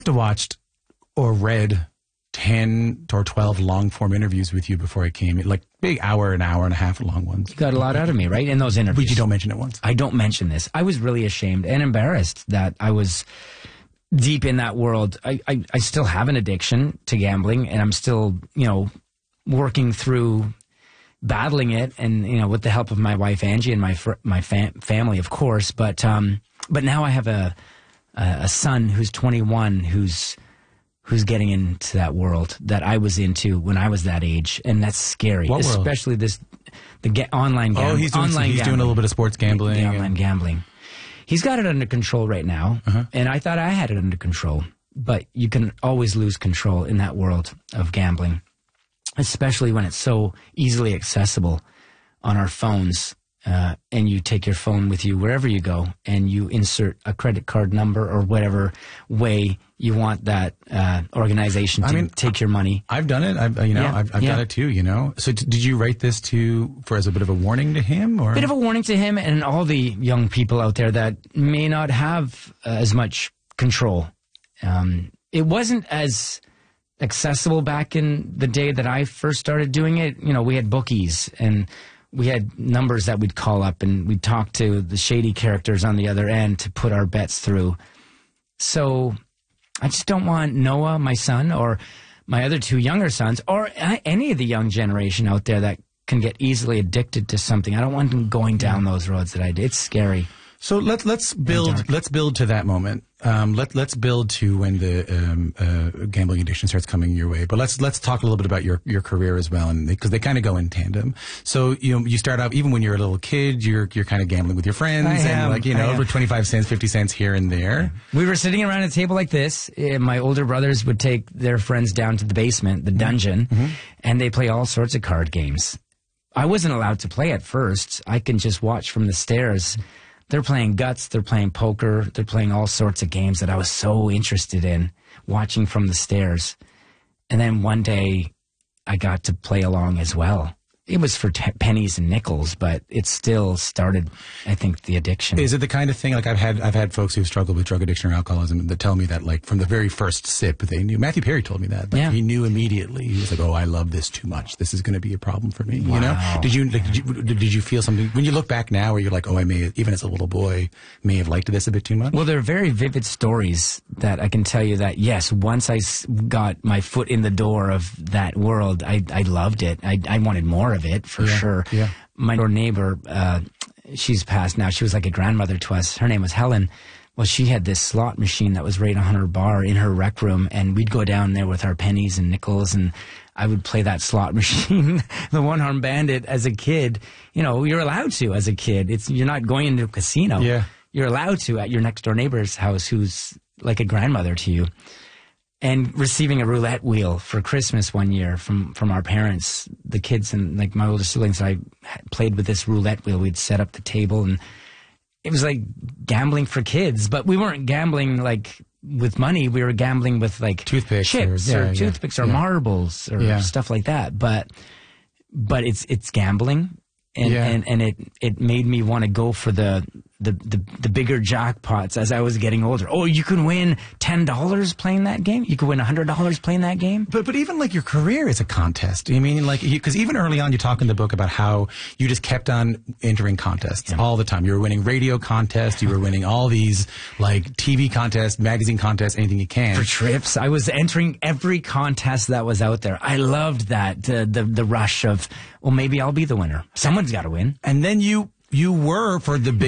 To watched or read 10 or 12 long-form interviews with you before I came. Like big hour and a half long ones. You got a lot out of me, right, in those interviews. But you don't mention it once. I don't mention this. I was really ashamed and embarrassed that I was deep in that world. I still have an addiction to gambling, and I'm still, working through battling it, and, with the help of my wife, Angie, and my family, of course. But now I have a son who's 21 who's getting into that world that I was into when I was that age, and that's scary. What world? Especially online gambling. Oh, he's doing a little bit of sports gambling. Online gambling. He's got it under control right now, and I thought I had it under control. But you can always lose control in that world of gambling, especially when it's so easily accessible on our phones. And you take your phone with you wherever you go, and you insert a credit card number or whatever way you want that organization to take your money. I've done it. I've done it too. So did you write this as a bit of a warning to him, or a bit of a warning to him and all the young people out there that may not have as much control? It wasn't as accessible back in the day that I first started doing it. We had bookies, and we had numbers that we'd call up, and we'd talk to the shady characters on the other end to put our bets through. So I just don't want Noah, my son, or my other two younger sons, or any of the young generation out there that can get easily addicted to something. I don't want them going down those roads that I did. It's scary. So let's build to that moment. Let's build to when the gambling addiction starts coming your way. But let's talk a little bit about your career as well, and because they kind of go in tandem. So you start out, even when you're a little kid, you're kind of gambling with your friends, over 25 cents, 50 cents here and there. We were sitting around a table like this. My older brothers would take their friends down to the basement, the dungeon, and they play all sorts of card games. I wasn't allowed to play at first. I can just watch from the stairs. They're playing guts, they're playing poker, they're playing all sorts of games that I was so interested in, watching from the stairs. And then one day, I got to play along as well. It was for pennies and nickels, but it still started, I think, the addiction. Is it the kind of thing, like I've had folks who've struggled with drug addiction or alcoholism that tell me that, like, from the very first sip, they knew. Matthew Perry told me that. He knew immediately. He was like, "Oh, I love this too much. This is going to be a problem for me." Wow. Did you feel something when you look back now, where you're like, "Oh, I may have, even as a little boy, may have liked this a bit too much"? Well, they're very vivid stories that I can tell you that, yes, once I got my foot in the door of that world, I loved it. I wanted more of it, for sure. Yeah. My neighbor, she's passed now. She was like a grandmother to us. Her name was Helen. Well, she had this slot machine that was right on her bar in her rec room, and we'd go down there with our pennies and nickels, and I would play that slot machine, the One-Armed Bandit, as a kid. You're allowed to as a kid. You're not going into a casino. Yeah. You're allowed to at your next door neighbor's house, who's like a grandmother to you. And receiving a roulette wheel for Christmas one year from our parents, the kids and like my older siblings, I played with this roulette wheel. We'd set up the table, and it was like gambling for kids, but we weren't gambling like with money. We were gambling with like toothpicks, chips or toothpicks or marbles or stuff like that. But it's gambling, and it made me want to go for the bigger jackpots as I was getting older. Oh, you can win $10 playing that game. You could win $100 playing that game. But even like your career is a contest. I mean, like, because even early on, you talk in the book about how you just kept on entering contests all the time. You were winning radio contests. You were winning all these like TV contests, magazine contests, anything you can. For trips, I was entering every contest that was out there. I loved that the rush of, well, maybe I'll be the winner. Someone's got to win. And then you were for the big